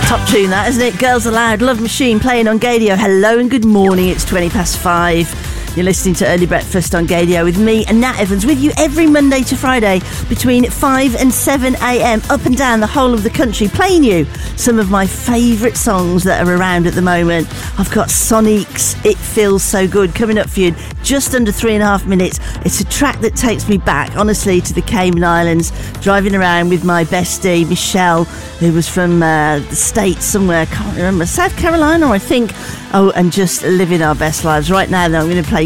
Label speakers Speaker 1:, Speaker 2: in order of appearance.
Speaker 1: Top tune that, isn't it? Girls Aloud, Love Machine playing on Gaydio. Hello and good morning. It's 5:20. You're listening to Early Breakfast on Gaydio with me and Nat Evans, with you every Monday to Friday between 5 and 7 a.m. up and down the whole of the country, playing you some of my favourite songs that are around at the moment. I've got Sonic's It Feels So Good coming up for you in just under 3.5 minutes. It's a track that takes me back, honestly, to the Cayman Islands, driving around with my bestie, Michelle, who was from the States somewhere, I can't remember, South Carolina, I think. Oh, and just living our best lives. Right now, though, I'm going to play